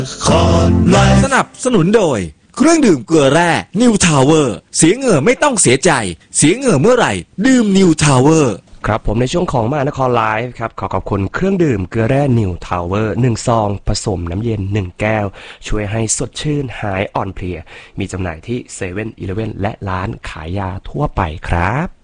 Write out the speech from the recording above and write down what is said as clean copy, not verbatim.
สนับสนุนโดยเครื่องดื่มเกลือแร่ New Tower เสียเหงื่อไม่ต้องเสียใจเสียเหงื่อเมื่อไหร่ดื่ม New Tower ครับผมในช่วงของมหานครไลฟ์ครับขอบคุณเครื่องดื่มเกลือแร่นิวทาวเวอร์1ซองผสมน้ำเย็น1แก้วช่วยให้สดชื่นหายอ่อนเพลียมีจำหน่ายที่7-Eleven และร้านขายยาทั่วไปครับ